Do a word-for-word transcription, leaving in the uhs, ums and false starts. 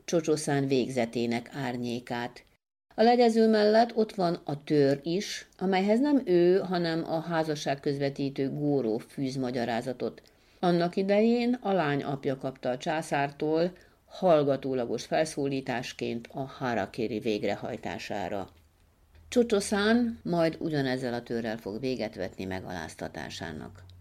Csocsoszán végzetének árnyékát. A legyező mellett ott van a tör is, amelyhez nem ő, hanem a házasság közvetítő Góró fűz magyarázatot. Annak idején a lány apja kapta a császártól hallgatólagos felszólításként a harakiri végrehajtására. Csocsoszán majd ugyanezzel a törrel fog véget vetni megaláztatásának.